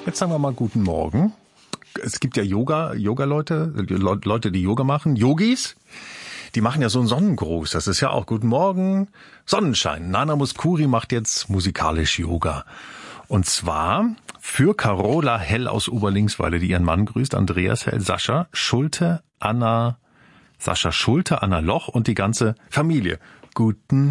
Jetzt sagen wir mal guten Morgen. Es gibt ja Yoga-Leute, Leute, die Yoga machen, Yogis. Die machen ja so einen Sonnengruß. Das ist ja auch guten Morgen, Sonnenschein. Nana Mouskouri macht jetzt musikalisch Yoga. Und zwar für Carola Hell aus Oberlingsweile, die ihren Mann grüßt, Andreas Hell, Sascha Schulte, Anna Loch und die ganze Familie. Guten